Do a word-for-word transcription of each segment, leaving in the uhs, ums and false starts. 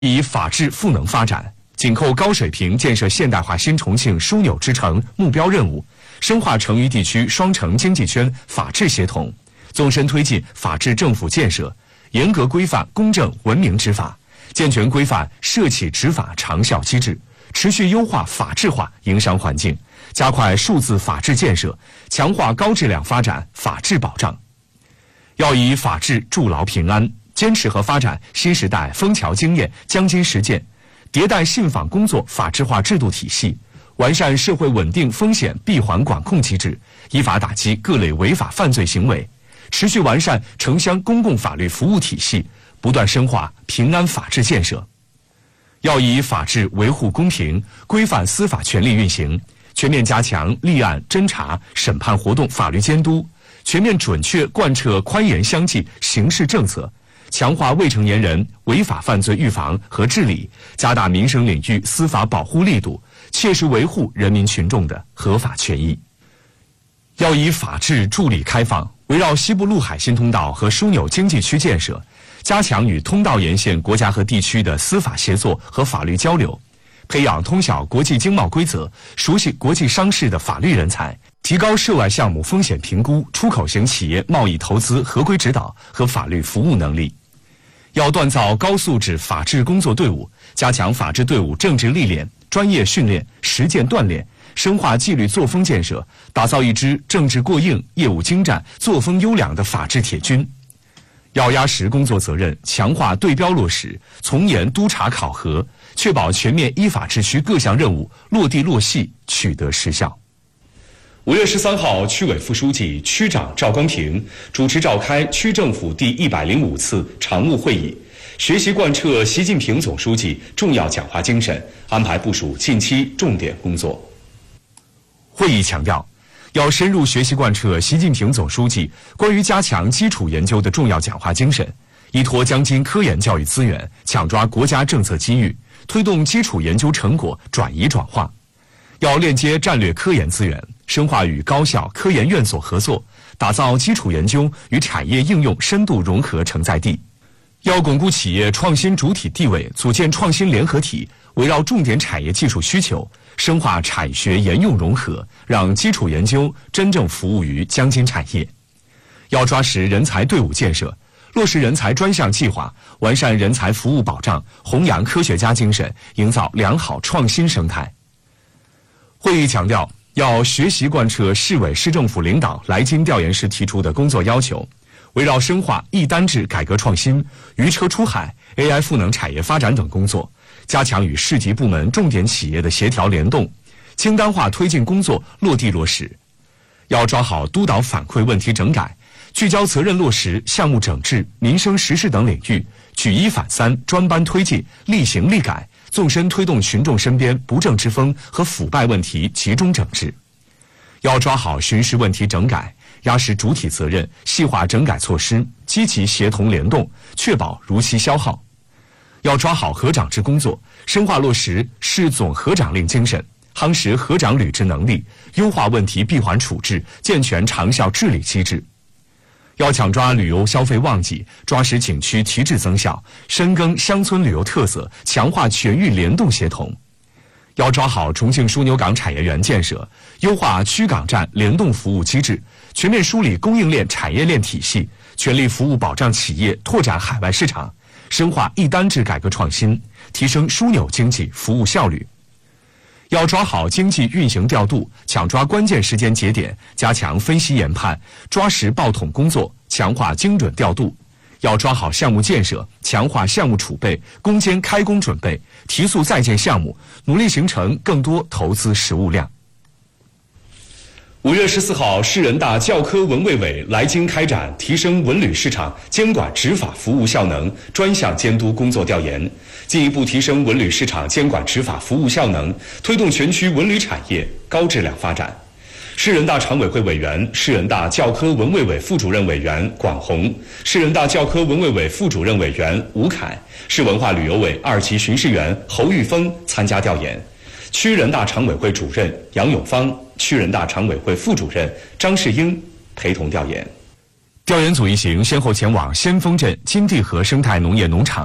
以法治赋能发展，紧扣高水平建设现代化新重庆枢纽之城目标任务，深化成渝地区双城经济圈法治协同，纵深推进法治政府建设，严格规范公正文明执法，健全规范涉企执法长效机制，持续优化法治化营商环境，加快数字法治建设，强化高质量发展法治保障。要以法治筑牢平安，坚持和发展新时代枫桥经验、江津实践，迭代信访工作法治化制度体系，完善社会稳定风险闭环管控机制，依法打击各类违法犯罪行为，持续完善城乡公共法律服务体系，不断深化平安法治建设。要以法治维护公平，规范司法权力运行，全面加强立案、侦查、审判活动法律监督，全面准确贯彻宽严相济刑事政策，强化未成年人违法犯罪预防和治理，加大民生领域司法保护力度，切实维护人民群众的合法权益。要以法治助力开放，围绕西部陆海新通道和枢纽经济区建设，加强与通道沿线国家和地区的司法协作和法律交流，培养通晓国际经贸规则、熟悉国际商事的法律人才，提高涉外项目风险评估、出口型企业贸易投资合规指导和法律服务能力。要锻造高素质法治工作队伍，加强法治队伍政治历练、专业训练、实践锻炼，深化纪律作风建设，打造一支政治过硬、业务精湛、作风优良的法治铁军。要压实工作责任，强化对标落实，从严督查考核，确保全面依法治区各项任务落地落细，取得实效。五月十三号，区委副书记、区长赵光平主持召开区政府第一百零五次常务会议，学习贯彻习近平总书记重要讲话精神，安排部署近期重点工作。会议强调，要深入学习贯彻习近平总书记关于加强基础研究的重要讲话精神，依托江津科研教育资源，抢抓国家政策机遇，推动基础研究成果转移转化。要链接战略科研资源，深化与高校、科研院所合作，打造基础研究与产业应用深度融合承载地。要巩固企业创新主体地位，组建创新联合体，围绕重点产业技术需求，深化产学研用融合，让基础研究真正服务于江津产业。要抓实人才队伍建设，落实人才专项计划，完善人才服务保障，弘扬科学家精神，营造良好创新生态。会议强调，要学习贯彻市委市政府领导来津调研时提出的工作要求，围绕深化一单制改革创新、渔车出海、A I 赋能产业发展等工作，加强与市级部门重点企业的协调联动，清单化推进工作落地落实。要抓好督导反馈问题整改，聚焦责任落实项目整治、民生实事等领域，举一反三，专班推进，立行立改，纵深推动群众身边不正之风和腐败问题集中整治。要抓好巡视问题整改，压实主体责任，细化整改措施，积极协同联动，确保如期消耗。要抓好合长制工作，深化落实市总合长令精神，夯实合长履职能力，优化问题闭环处置，健全长效治理机制。要抢抓旅游消费旺季，抓实景区提质增效，深耕乡村旅游特色，强化全域联动协同。要抓好重庆枢纽港产业园建设，优化区港站联动服务机制，全面梳理供应链产业链体系，全力服务保障企业拓展海外市场，深化一单制改革创新，提升枢纽经济服务效率。要抓好经济运行调度，抢抓关键时间节点，加强分析研判，抓实报统工作，强化精准调度。要抓好项目建设，强化项目储备，攻坚开工准备，提速在建项目，努力形成更多投资实物量。五月十四号，市人大教科文卫委来津开展提升文旅市场监管执法服务效能专项监督工作调研，进一步提升文旅市场监管执法服务效能，推动全区文旅产业高质量发展。市人大常委会委员、市人大教科文卫委副主任委员管红，市人大教科文卫委副主任委员吴凯，市文化旅游委二级巡视员侯玉峰参加调研。区人大常委会主任杨永芳、区人大常委会副主任张世英陪同调研。调研组一行先后前往先锋镇金地河生态农业农场、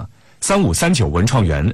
三五三九文创园。